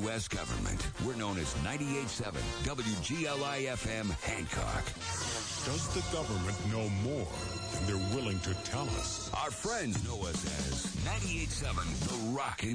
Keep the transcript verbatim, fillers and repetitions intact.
U S government. We're known as ninety-eight point seven W G L I F M Hancock. Does the government know more than they're willing to tell us? Our friends know us as ninety-eight point seven The Rockin'